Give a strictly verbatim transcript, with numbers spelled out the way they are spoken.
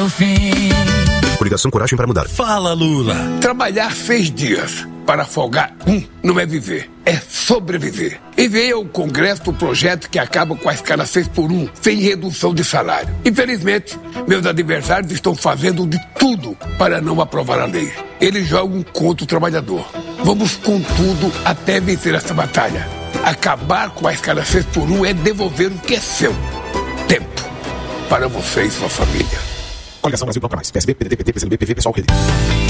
o fim. Coligação Coragem para Mudar. Fala, Lula. Trabalhar seis dias para folgar um não é viver, é sobreviver. Enviei ao Congresso o projeto que acaba com a escala seis por um, sem redução de salário. Infelizmente, meus adversários estão fazendo de tudo para não aprovar a lei. Eles jogam contra o trabalhador. Vamos com tudo até vencer essa batalha. Acabar com a escala seis por um é devolver o que é seu. Tempo para você e sua família. Coligação Brasil Toca Mais. P S B, P D T, P T, P C D B, P V, Pessoal, Rede.